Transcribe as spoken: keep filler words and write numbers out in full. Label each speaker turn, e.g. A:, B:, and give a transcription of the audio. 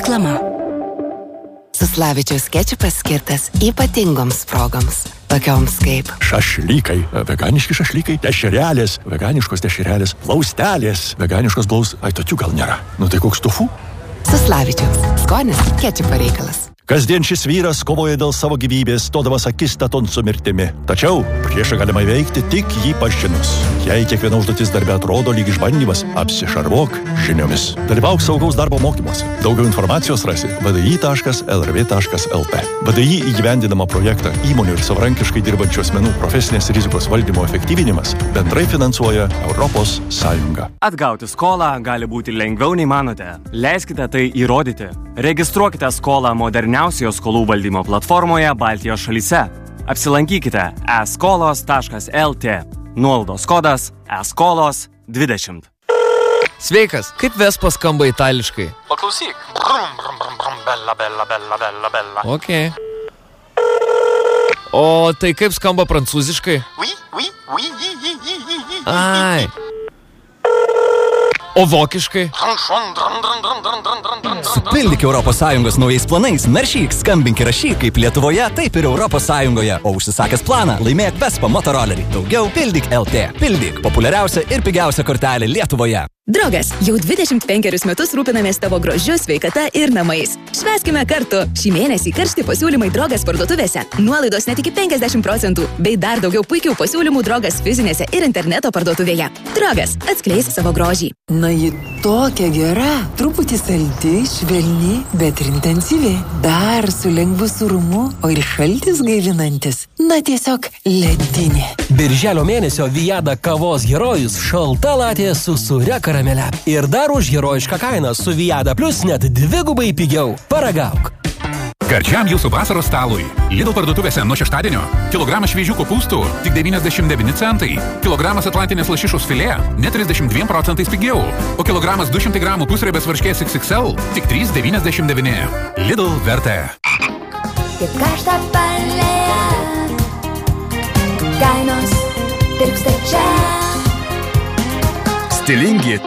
A: Reklama. Suslavičiaus kečupas skirtas ypatingoms progoms, tokioms kaip
B: šašlykai, veganiški šašlykai, dešrelės, veganiškos dešrelės, plaustelės, veganiškos blaus... Ai, tokių gal nėra. Nu tai koks tofu?
A: Suslavičiaus. Skonis kečupo reikalas.
B: Kasdien šis vyras kovoja dėl savo gyvybės, stodamas akistaton su mirtimi. Tačiau priešą galima įveikti tik jį pažinus. Jei kiekviena užduotis darbe atrodo lyg išbandymas, apsišarvuok žiniomis. Dalyvauk saugaus darbo mokymuose. Daugiau informacijos rasi v d i taškas l r v taškas l t. v d i įgyvendinamą projektą įmonių ir savarankiškai dirbančių asmenų profesinės rizikos valdymo efektyvinimas bendrai finansuoja Europos Sąjunga.
C: Atgauti skolą gali būti lengviau nei manote. Leiskite tai įrodyti. Registruokite skolą moderniausioje skolų valdymo platformoje Baltijos šalyse. Apsilankykite e skolos taškas l t. Nuolaidos kodas e skolos dvidešimt.
D: Sveikas, kaip Vespa skamba itališkai?
E: Paklausyk. Brum, brum, brum, brum, bella, bella, bella, bella, bella.
D: Ok. O tai kaip skamba prancūziškai?
E: Oui, oui, oui, oui, oui, oui, oui, oui.
D: Ai. O vokiškai?
F: Supildyk Europos Sąjungos naujais planais, naršyk, skambink ir rašyk kaip Lietuvoje, taip ir Europos Sąjungoje. O užsisakęs planą, laimėk Vespa motorolerį. Daugiau pildyk L T. Pildyk populiariausia ir pigiausia kortelė Lietuvoje.
G: Draugas, jau dvidešimt penkerius metus rūpinamės tavo grožiu, sveikata ir namais. Švęskime kartu. Šį mėnesį karšti pasiūlymai Drogas parduotuvėse. Nuolaidos net iki penkiasdešimt procentų, bei dar daugiau puikių pasiūlymų Drogas fizinėse ir interneto parduotuvėje. Drogas, atskleis savo grožį.
H: Na, ji tokia gera. Truputį saldi, švelni, bet ir intensyvi. Dar su lengvu sūrumu, o ir šaltis gaivinantis. Na, tiesiog ledinė.
I: Birželio mėnesio Viada kavos herojus šalta latė su sūria karamele. Ir dar už herojišką kainą su Viada Plus net dvigubai pigiau. Paragauk.
J: Karčiam jūsų vasaros stalui. Lidl parduotuvėse nuo šeštadienio. Kilogramas šviežių kopūstų tik devyniasdešimt devyni centai. Kilogramas atlantinės lašišos filė net trisdešimt dviem procentais pigiau. O kilogramas du šimtai gramų pusriebės varškės iks iks el tik trys devyniasdešimt devyni. Lidl vertė.
K: Kaip karštą palėją, kainos tirpsta čia.
L: Stilingi